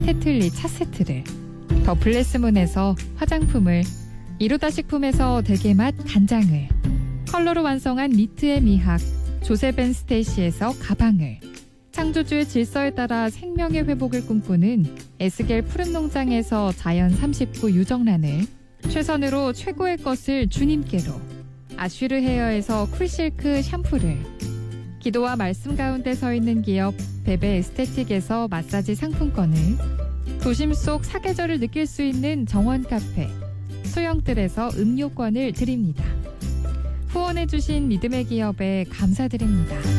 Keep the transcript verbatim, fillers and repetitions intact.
테틀리 차 세트를, 더 블레스문에서 화장품을, 이루다 식품에서 대게맛 간장을, 컬러로 완성한 니트의 미학 조셉 앤 스테이시에서 가방을, 창조주의 질서에 따라 생명의 회복을 꿈꾸는 에스겔 푸른 농장에서 자연 삼십구 유정란을, 최선으로 최고의 것을 주님께로 아쉬르 헤어에서 쿨실크 샴푸를, 기도와 말씀 가운데 서 있는 기업 베베 에스테틱에서 마사지 상품권을, 도심 속 사계절을 느낄 수 있는 정원 카페 소영뜰에서 음료권을 드립니다. 후원해주신 믿음의 기업에 감사드립니다.